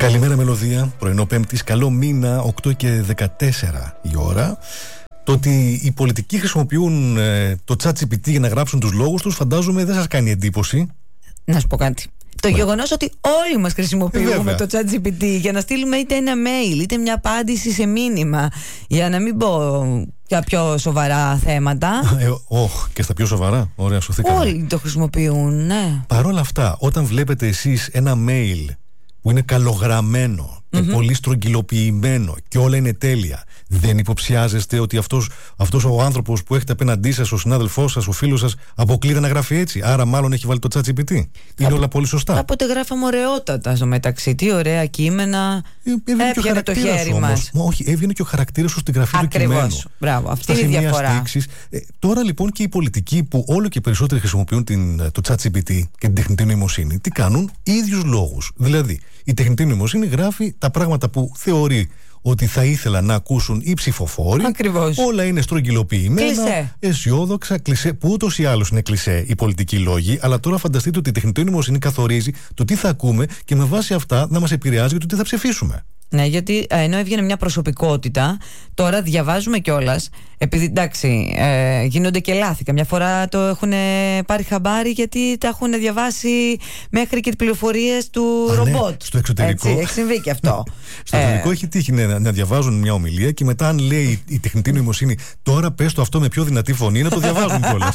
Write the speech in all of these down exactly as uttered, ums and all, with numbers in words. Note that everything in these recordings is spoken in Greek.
Καλημέρα μελωδία, πρωινό Πέμπτης, καλό μήνα, οκτώ και δεκατέσσερα η ώρα. Το ότι οι πολιτικοί χρησιμοποιούν ε, το ChatGPT για να γράψουν τους λόγους τους, φαντάζομαι δεν σας κάνει εντύπωση. Να σου πω κάτι. Το yeah. γεγονός ότι όλοι μας χρησιμοποιούμε το ChatGPT για να στείλουμε είτε ένα mail είτε μια απάντηση σε μήνυμα, για να μην πω για πιο σοβαρά θέματα. Ε, oh, και στα πιο σοβαρά, ωραία, σωθήκαμε. Όλοι το χρησιμοποιούν, ναι. Παρ' όλα αυτά, όταν βλέπετε εσείς ένα mail που είναι καλογραμμένο και mm-hmm. πολύ στρογγυλοποιημένο και όλα είναι τέλεια, δεν υποψιάζεστε ότι αυτός, αυτός ο άνθρωπος που έχετε απέναντί σας, ο συνάδελφός σας, ο φίλος σας, αποκλείται να γράφει έτσι? Άρα μάλλον έχει βάλει το ChatGPT. Είναι Κάπο... όλα πολύ σωστά. Κάποτε γράφαμε ωραιότατα στο μεταξύ. Τι ωραία κείμενα. Ε, Έπιανε το χέρι μας. Μα, όχι, έβγαινε και ο χαρακτήρας σου στην γραφή Ακριβώς. του κειμένου. Μπράβο, αυτή είναι η διαφορά. Ε, τώρα λοιπόν και οι πολιτικοί που όλο και περισσότεροι χρησιμοποιούν την, το ChatGPT και την τεχνητή νοημοσύνη, τι κάνουν? Ίδιους λόγους. Δηλαδή, η τεχνητή νοημοσύνη γράφει τα πράγματα που θεωρεί ότι θα ήθελα να ακούσουν οι ψηφοφόροι. Ακριβώς. Όλα είναι στρογγυλοποιημένα, κλισέ. αισιόδοξα, κλισέ, που ούτως ή άλλως είναι κλισέ οι πολιτικοί λόγοι. Αλλά τώρα φανταστείτε ότι η τεχνητή νοημοσύνη καθορίζει το τι θα ακούμε και με βάση αυτά να μας επηρεάζει για το τι θα ψηφίσουμε. Ναι, γιατί ενώ έβγαινε μια προσωπικότητα, τώρα διαβάζουμε κιόλας, επειδή εντάξει, ε, γίνονται και λάθη. Καμιά φορά το έχουν πάρει χαμπάρι γιατί τα έχουν διαβάσει μέχρι και τις πληροφορίες του Α, ρομπότ. Ναι, στο εξωτερικό. Έτσι, έχει συμβεί και αυτό. Στο εξωτερικό ε... έχει τύχει να, να διαβάζουν μια ομιλία και μετά, αν λέει η τεχνητή νοημοσύνη, τώρα πες το αυτό με πιο δυνατή φωνή, να το διαβάζουν κιόλας.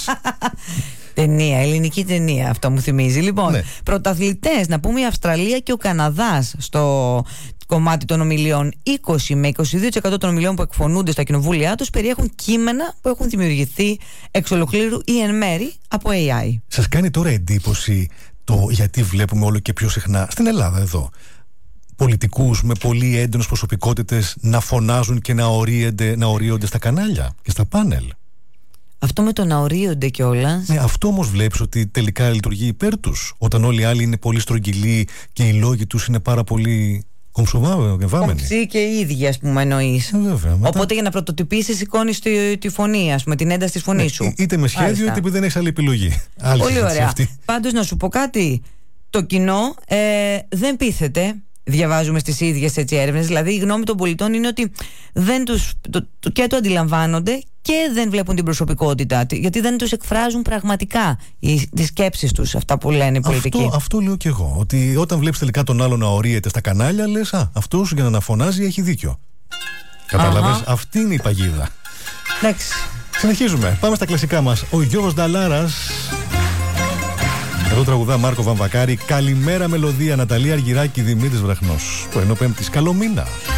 Ταινία, ελληνική ταινία, αυτό μου θυμίζει. Λοιπόν, ναι. Πρωταθλητές, να πούμε η Αυστραλία και ο Καναδάς στο κομμάτι των ομιλιών. είκοσι με είκοσι δύο τοις εκατό των ομιλιών που εκφωνούνται στα κοινοβούλια τους περιέχουν κείμενα που έχουν δημιουργηθεί εξ ολοκλήρου ή εν μέρη από έι άι. Σας κάνει τώρα εντύπωση το γιατί βλέπουμε όλο και πιο συχνά στην Ελλάδα εδώ πολιτικούς με πολύ έντονες προσωπικότητες να φωνάζουν και να ορίονται, να ορίονται στα κανάλια και στα πάνελ? Αυτό με το να ορίονται κιόλας. Ναι, αυτό όμως βλέπεις ότι τελικά λειτουργεί υπέρ τους, όταν όλοι οι άλλοι είναι πολύ στρογγυλοί και οι λόγοι τους είναι πάρα πολύ κομψοβάμενοι. Κομψή και οι ίδιοι, ας πούμε, εννοείς. Ε, βέβαια, μετά... Οπότε για να πρωτοτυπήσεις σηκώνεις τη, τη φωνή, ας πούμε, την ένταση της φωνής ναι, σου. Είτε με σχέδιο, είτε επειδή δεν έχεις άλλη επιλογή. Άλλη πολύ ωραία. Πάντως να σου πω κάτι. Το κοινό ε, δεν πείθεται. Διαβάζουμε στις ίδιες έτσι έρευνες. Δηλαδή η γνώμη των πολιτών είναι ότι δεν τους, το, το, και το αντιλαμβάνονται και δεν βλέπουν την προσωπικότητα, γιατί δεν τους εκφράζουν πραγματικά οι, τις σκέψεις τους, αυτά που λένε οι πολιτικοί. Αυτό, αυτό λέω και εγώ, ότι όταν βλέπεις τελικά τον άλλο να ορίεται στα κανάλια, λες α, αυτός για να φωνάζει έχει δίκιο. Κατάλαβες, αυτή είναι η παγίδα. Εντάξει. Συνεχίζουμε, πάμε στα κλασικά μας. Ο Γιώργος Νταλάρας. Εδώ τραγουδά Μάρκο Βαμβακάρη. Καλημέρα μελωδία, Ναταλία Αργυράκη, Δημήτρης Βραχνός. Πρωινό Πέμπτης, καλό μήνα.